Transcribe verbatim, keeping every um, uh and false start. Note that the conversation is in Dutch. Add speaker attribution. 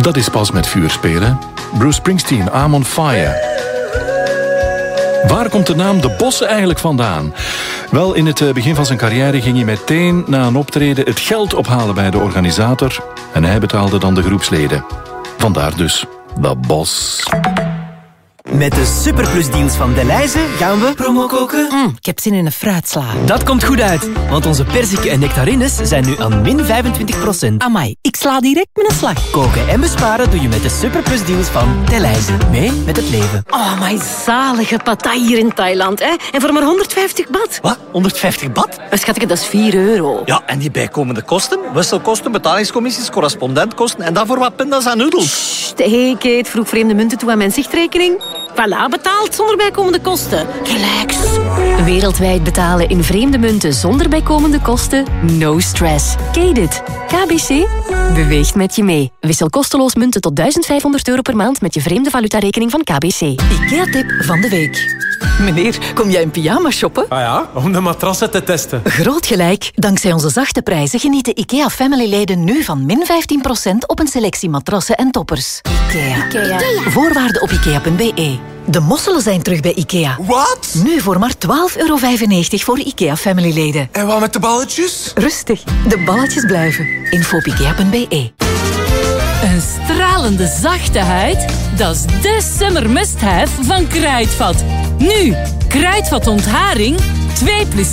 Speaker 1: dat is pas met vuur spelen. Bruce Springsteen, I'm on Fire. Waar komt de naam De Bossen eigenlijk vandaan? Wel, in het begin van zijn carrière ging hij meteen na een optreden het geld ophalen bij de organisator. En hij betaalde dan de groepsleden. Vandaar dus De Bos.
Speaker 2: Met de superplusdeals van Delhaize gaan we promo koken.
Speaker 3: Mm, ik heb zin in een fruitsla.
Speaker 2: Dat komt goed uit, want onze perziken en nectarines zijn nu aan min vijfentwintig procent.
Speaker 3: Amai, ik sla direct met een slag.
Speaker 2: Koken en besparen doe je met de superplusdeals van Delhaize. Mee met het leven.
Speaker 3: Oh, my zalige patai hier in Thailand, hè. En voor maar honderdvijftig baht.
Speaker 2: Wat? honderdvijftig baht?
Speaker 3: Schatje, dat is vier euro.
Speaker 4: Ja, en die bijkomende kosten? Wisselkosten, betalingscommissies, correspondentkosten en daarvoor wat pindas en noedels.
Speaker 3: Sst, hey Kate, vroeg vreemde munten toe aan mijn zichtrekening. Voilà, betaald zonder bijkomende kosten. Relax.
Speaker 5: Wereldwijd betalen in vreemde munten zonder bijkomende kosten? No stress. Kate it. K B C beweegt met je mee. Wissel kosteloos munten tot duizend vijfhonderd euro per maand met je vreemde valutarekening van K B C.
Speaker 6: IKEA-tip van de week. Meneer, kom jij in pyjama shoppen?
Speaker 7: Ah ja, om de matrassen te testen.
Speaker 6: Groot gelijk. Dankzij onze zachte prijzen genieten IKEA Family-leden nu van min vijftien procent op een selectie matrassen en toppers. IKEA. IKEA. Voorwaarden op ikea punt b e. De mosselen zijn terug bij IKEA.
Speaker 7: Wat?
Speaker 6: Nu voor maar twaalf euro vijfennegentig voor IKEA Family-leden.
Speaker 7: En wat met de balletjes?
Speaker 6: Rustig, de balletjes blijven. Info op ikea punt b e.
Speaker 8: Een stralende zachte huid? Dat is de summer must-have van Kruidvat. Nu, Kruidvat ontharing, twee plus